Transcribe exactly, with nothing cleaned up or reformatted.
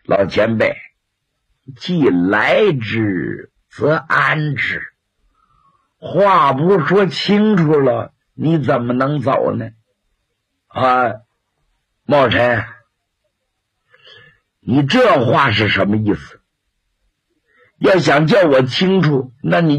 老前辈，既来之则安之，话不说清楚了，你怎么能走呢？啊，茂臣，你这话是什么意思？要想叫我清楚，那你